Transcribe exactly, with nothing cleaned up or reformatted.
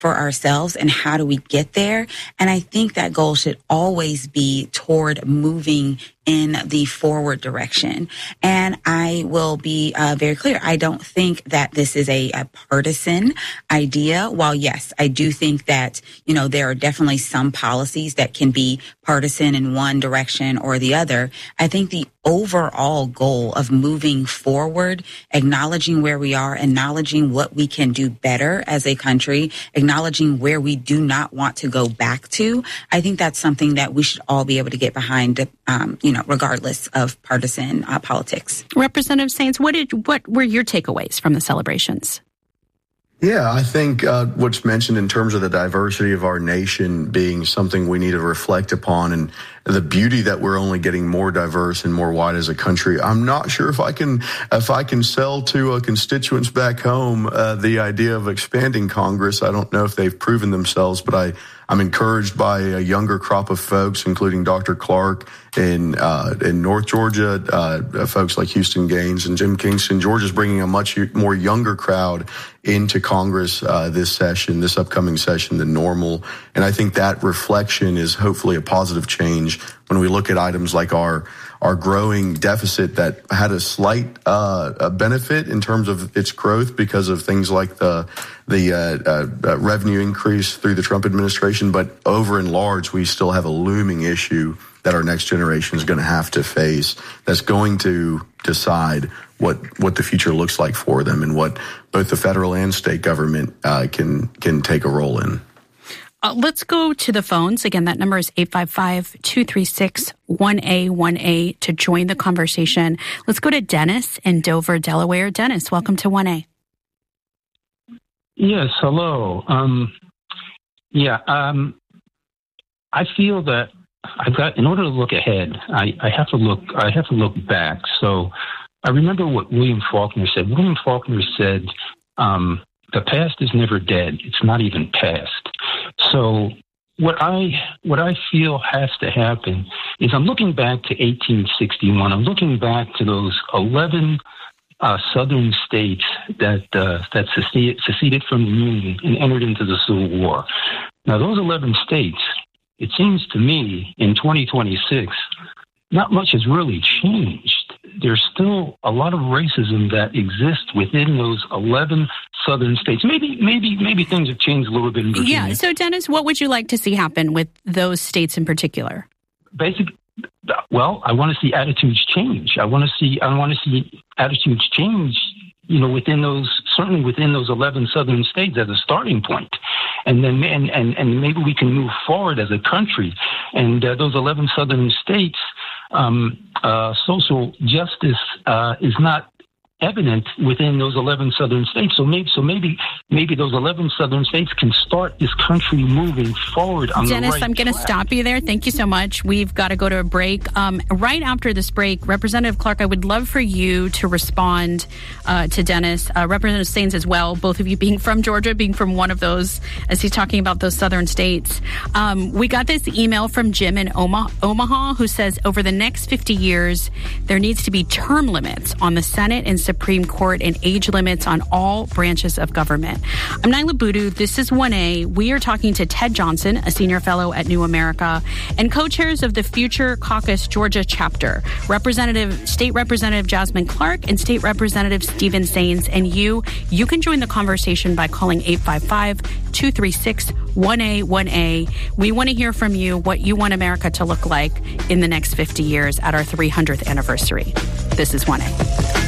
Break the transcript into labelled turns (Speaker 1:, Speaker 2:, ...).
Speaker 1: for ourselves and how do we get there. And I think that goal should always be toward moving in the forward direction. And I will be uh, very clear. I don't think that this is a, a partisan idea. While, yes, I do think that, you know, there are definitely some policies that can be partisan in one direction or the other. I think the overall goal of moving forward, acknowledging where we are, acknowledging what we can do better as a country, acknowledging where we do not want to go back to, I think that's something that we should all be able to get behind, um, you know, regardless of partisan uh, politics.
Speaker 2: Representative Saines, what did what were your takeaways from the celebrations?
Speaker 3: Yeah, I think uh, what's mentioned in terms of the diversity of our nation being something we need to reflect upon, and the beauty that we're only getting more diverse and more wide as a country. I'm not sure if I can if I can sell to uh, constituents back home uh, the idea of expanding Congress. I don't know if they've proven themselves, but I I'm encouraged by a younger crop of folks, including Doctor Clark in uh, in North Georgia, uh, folks like Houston Gaines and Jim Kingston. Georgia's bringing a much more younger crowd into Congress uh, this session, this upcoming session than normal. And I think that reflection is hopefully a positive change when we look at items like our our growing deficit that had a slight uh, a benefit in terms of its growth because of things like the the uh, uh, revenue increase through the Trump administration. But over and large, we still have a looming issue that our next generation is going to have to face, that's going to decide what what the future looks like for them and what both the federal and state government uh, can can take a role in.
Speaker 2: Uh, let's go to the phones. Again, that number is eight five five, two three six, one A one A to join the conversation. Let's go to Dennis in Dover, Delaware. Dennis, welcome to one A.
Speaker 4: Yes, hello. Um, yeah, um, I feel that I've got, in order to look ahead, I, I have to look, I have to look back. So I remember what William Faulkner said. William Faulkner said, um, the past is never dead. It's not even past. So what I what I feel has to happen is I'm looking back to eighteen sixty-one. I'm looking back to those eleven uh, southern states that uh, that seceded, seceded from the Union and entered into the Civil War. Now, those eleven states, it seems to me, in twenty twenty-six, not much has really changed. There's still a lot of racism that exists within those eleven southern states. Maybe, maybe, maybe things have changed a little bit in Virginia.
Speaker 2: Yeah. So, Dennis, what would you like to see happen with those states in particular?
Speaker 4: Basic. Well, I want to see attitudes change. I want to see. I want to see attitudes change. You know, within those, certainly within those eleven southern states as a starting point, and then and and, and maybe we can move forward as a country. And uh, those eleven southern states, um, uh, social justice uh, is not evident within those eleven southern states. So maybe, so maybe, maybe those eleven southern states can start this country moving forward on
Speaker 2: Dennis,
Speaker 4: the right
Speaker 2: I'm going to stop you there. Thank you so much. We've got to go to a break. Um, right after this break, Representative Clark, I would love for you to respond uh, to Dennis, uh, Representative Saines as well, both of you being from Georgia, being from one of those, as he's talking about those southern states. Um, we got this email from Jim in Omaha, Omaha, who says, over the next fifty years, there needs to be term limits on the Senate and Supreme Court and age limits on all branches of government. I'm Nyla Boodoo. This is one A. We are talking to Ted Johnson, a senior fellow at New America, and co-chairs of the Future Caucus Georgia chapter, Representative, State Representative Jasmine Clark and State Representative Stephen Saines. And you, you can join the conversation by calling eight five five, two three six, one A one A. We want to hear from you what you want America to look like in the next fifty years at our three hundredth anniversary. This is one A.